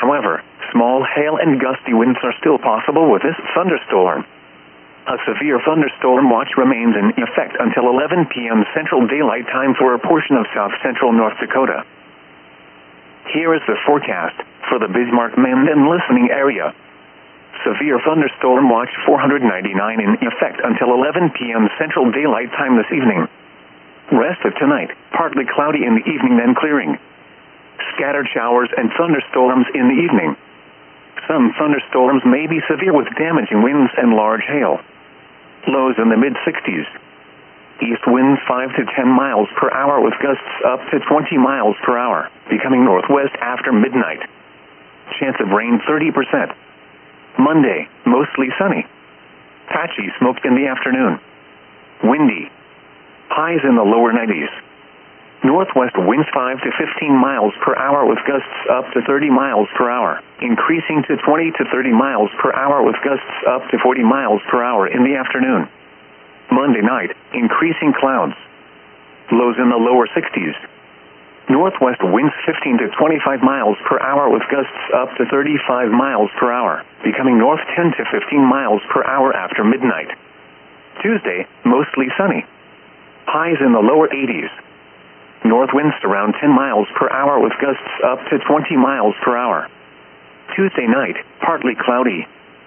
However, small hail and gusty winds are still possible with this thunderstorm. A severe thunderstorm watch remains in effect until 11 p.m. Central Daylight Time for a portion of south-central North Dakota. Here is the forecast for the Bismarck-Minden listening area. Severe thunderstorm watch 499 in effect until 11 p.m. Central Daylight Time this evening. Rest of tonight, partly cloudy in the evening then clearing. Scattered showers and thunderstorms in the evening. Some thunderstorms may be severe with damaging winds and large hail. Lows in the mid-60s. East winds 5 to 10 miles per hour with gusts up to 20 miles per hour, becoming northwest after midnight. Chance of rain 30%. Monday, mostly sunny. Patchy smoke in the afternoon. Windy. Highs in the lower 90s. Northwest winds 5 to 15 miles per hour with gusts up to 30 miles per hour, increasing to 20 to 30 miles per hour with gusts up to 40 miles per hour in the afternoon. Monday night, increasing clouds. Lows in the lower 60s. Northwest winds 15 to 25 miles per hour with gusts up to 35 miles per hour, becoming north 10 to 15 miles per hour after midnight. Tuesday, mostly sunny. Highs in the lower 80s. North winds around 10 miles per hour with gusts up to 20 miles per hour. Tuesday night, partly cloudy.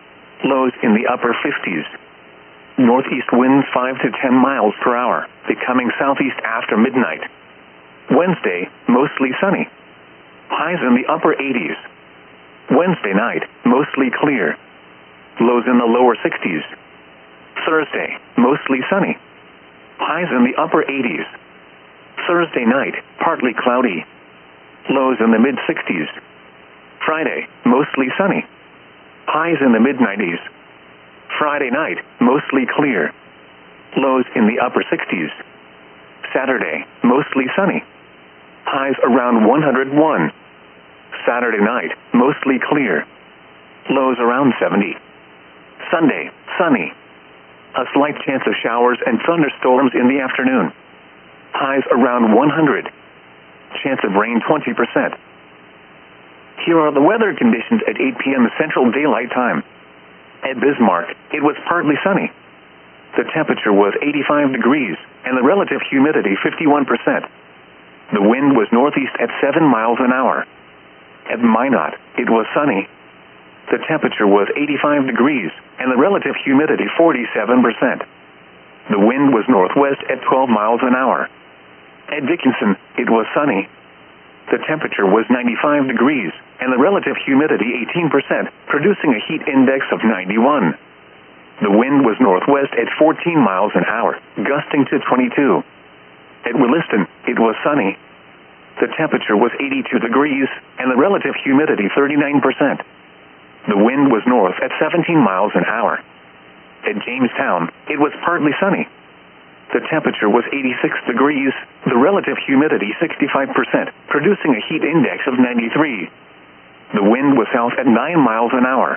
Lows in the upper 50s. Northeast winds 5 to 10 miles per hour, becoming southeast after midnight. Wednesday, mostly sunny. Highs in the upper 80s. Wednesday night, mostly clear. Lows in the lower 60s. Thursday, mostly sunny. Highs in the upper 80s. Thursday night, partly cloudy. Lows in the mid-60s. Friday, mostly sunny. Highs in the mid-90s. Friday night, mostly clear. Lows in the upper 60s. Saturday, mostly sunny. Highs around 101. Saturday night, mostly clear. Lows around 70. Sunday, sunny. A slight chance of showers and thunderstorms in the afternoon. Highs around 100. Chance of rain 20%. Here are the weather conditions at 8 p.m. Central Daylight Time. At Bismarck, it was partly sunny. The temperature was 85 degrees, and the relative humidity 51%. The wind was northeast at 7 miles an hour. At Minot, it was sunny. The temperature was 85 degrees, and the relative humidity 47%. The wind was northwest at 12 miles an hour. At Dickinson, it was sunny. The temperature was 95 degrees, and the relative humidity 18%, producing a heat index of 91. The wind was northwest at 14 miles an hour, gusting to 22. At Williston, it was sunny. The temperature was 82 degrees, and the relative humidity 39%. The wind was north at 17 miles an hour. At Jamestown, it was partly sunny. The temperature was 86 degrees, the relative humidity 65%, producing a heat index of 93. The wind was south at 9 miles an hour.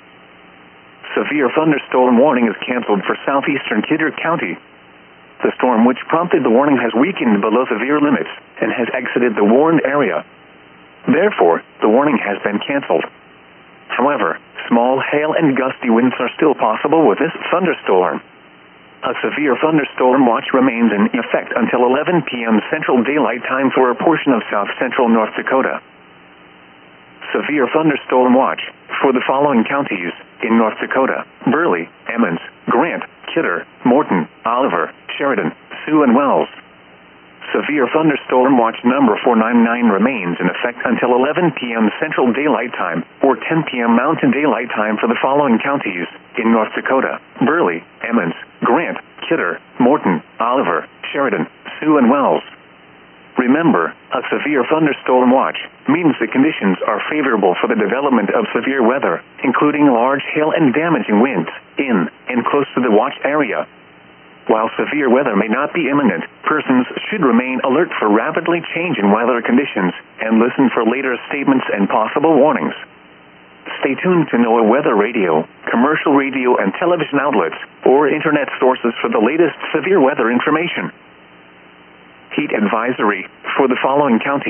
Severe thunderstorm warning is canceled for southeastern Kidder County. The storm which prompted the warning has weakened below severe limits and has exited the warned area. Therefore, the warning has been canceled. However, small hail and gusty winds are still possible with this thunderstorm. A severe thunderstorm watch remains in effect until 11 p.m. Central Daylight Time for a portion of south-central North Dakota. Severe thunderstorm watch for the following counties in North Dakota: Burley, Emmons, Grant, Kidder, Morton, Oliver, Sheridan, Sioux, and Wells. Severe thunderstorm watch number 499 remains in effect until 11 p.m. Central Daylight Time or 10 p.m. Mountain Daylight Time for the following counties in North Dakota: Burley, Emmons, Grant, Kidder, Morton, Oliver, Sheridan, Sioux, and Wells. Remember, a severe thunderstorm watch means the conditions are favorable for the development of severe weather, including large hail and damaging winds, in and close to the watch area. While severe weather may not be imminent, persons should remain alert for rapidly changing weather conditions and listen for later statements and possible warnings. Stay tuned to NOAA Weather Radio, commercial radio and television outlets, or internet sources for the latest severe weather information. Heat advisory for the following counties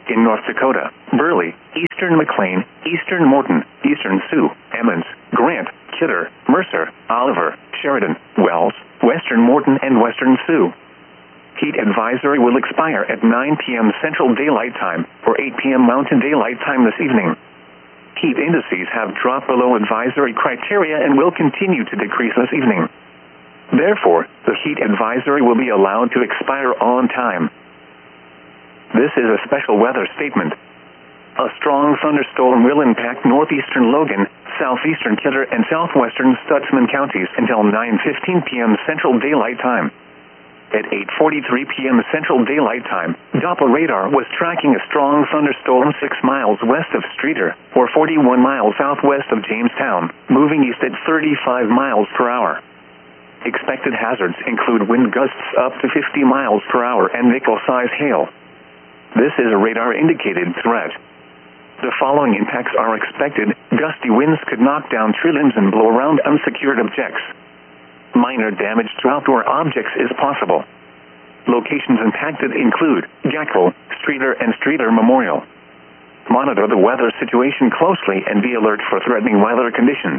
in North Dakota, Burley, eastern McLean, eastern Morton, eastern Sioux, Emmons, Grant, Kidder, Mercer, Oliver, Sheridan, Wells, western Morton, and western Sioux. Heat advisory will expire at 9 p.m. Central Daylight Time or 8 p.m. Mountain Daylight Time this evening. Heat indices have dropped below advisory criteria and will continue to decrease this evening. Therefore, the heat advisory will be allowed to expire on time. This is a special weather statement. A strong thunderstorm will impact northeastern Logan, southeastern Kidder, and southwestern Stutsman counties until 9:15 p.m. Central Daylight Time. At 8:43 p.m. Central Daylight Time, Doppler radar was tracking a strong thunderstorm 6 miles west of Streator, or 41 miles southwest of Jamestown, moving east at 35 miles per hour. Expected hazards include wind gusts up to 50 miles per hour and nickel-size hail. This is a radar-indicated threat. The following impacts are expected. Gusty winds could knock down tree limbs and blow around unsecured objects. Minor damage to outdoor objects is possible. Locations impacted include Jackal, Streator, and Streator Memorial. Monitor the weather situation closely and be alert for threatening weather conditions.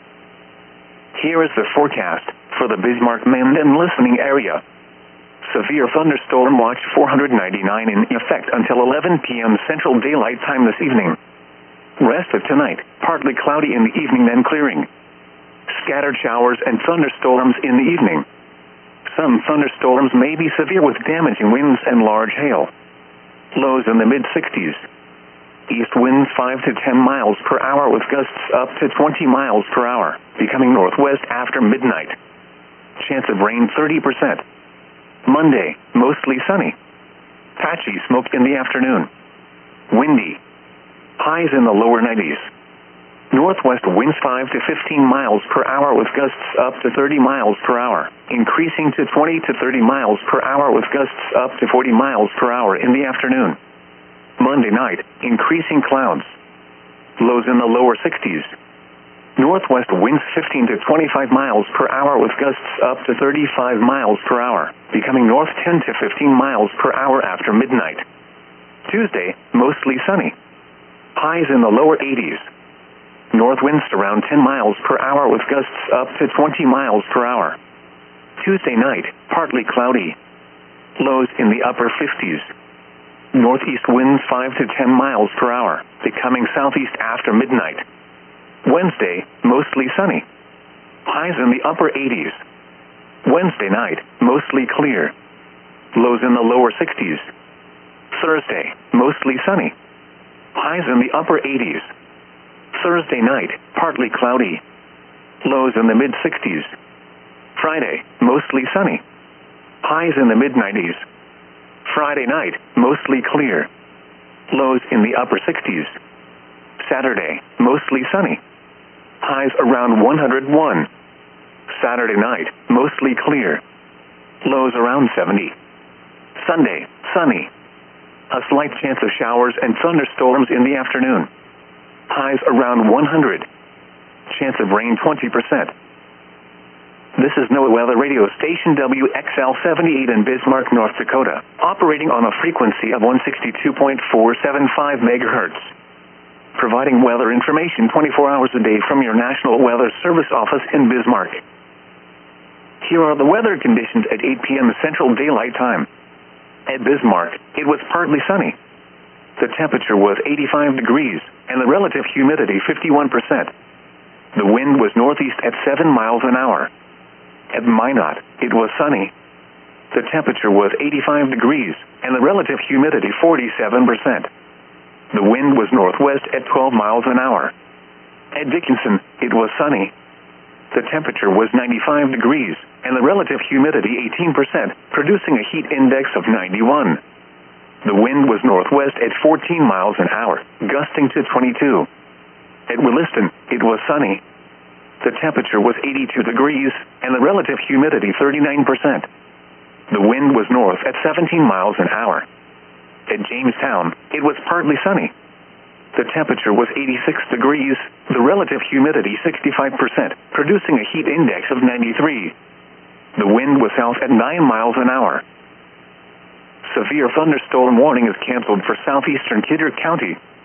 Here is the forecast for the Bismarck-Minden listening area. Severe thunderstorm watch 499 in effect until 11 p.m. Central Daylight Time this evening. Rest of tonight, partly cloudy in the evening then clearing. Scattered showers and thunderstorms in the evening. Some thunderstorms may be severe with damaging winds and large hail. Lows in the mid-60s. East winds 5 to 10 miles per hour with gusts up to 20 miles per hour, becoming northwest after midnight. Chance of rain 30%. Monday, mostly sunny. Patchy smoke in the afternoon. Windy. Highs in the lower 90s. Northwest winds 5 to 15 miles per hour with gusts up to 30 miles per hour, increasing to 20 to 30 miles per hour with gusts up to 40 miles per hour in the afternoon. Monday night, increasing clouds. Lows in the lower 60s. Northwest winds 15 to 25 miles per hour with gusts up to 35 miles per hour, becoming north 10 to 15 miles per hour after midnight. Tuesday, mostly sunny. Highs in the lower 80s. North winds around 10 miles per hour with gusts up to 20 miles per hour. Tuesday night, partly cloudy. Lows in the upper 50s. Northeast winds 5 to 10 miles per hour, becoming southeast after midnight. Wednesday, mostly sunny. Highs in the upper 80s. Wednesday night, mostly clear. Lows in the lower 60s. Thursday, mostly sunny. Highs in the upper 80s. Thursday night, partly cloudy. Lows in the mid-60s. Friday, mostly sunny. Highs in the mid-90s. Friday night, mostly clear. Lows in the upper 60s. Saturday, mostly sunny. Highs around 101. Saturday night, mostly clear. Lows around 70. Sunday, sunny. A slight chance of showers and thunderstorms in the afternoon. Highs around 100. Chance of rain 20%. This is NOAA Weather Radio Station WXL-78 in Bismarck, North Dakota, operating on a frequency of 162.475 megahertz. Providing weather information 24 hours a day from your National Weather Service office in Bismarck. Here are the weather conditions at 8 p.m. Central Daylight Time. At Bismarck, it was partly sunny. The temperature was 85 degrees, and the relative humidity 51%. The wind was northeast at 7 miles an hour. At Minot, it was sunny. The temperature was 85 degrees, and the relative humidity 47%. The wind was northwest at 12 miles an hour. At Dickinson, it was sunny. The temperature was 95 degrees, and the relative humidity 18%, producing a heat index of 91. The wind was northwest at 14 miles an hour, gusting to 22. At Williston, it was sunny. The temperature was 82 degrees, and the relative humidity 39%. The wind was north at 17 miles an hour. At Jamestown, it was partly sunny. The temperature was 86 degrees, the relative humidity 65%, producing a heat index of 93. The wind was south at 9 miles an hour. severe thunderstorm warning is canceled for southeastern Kidder County.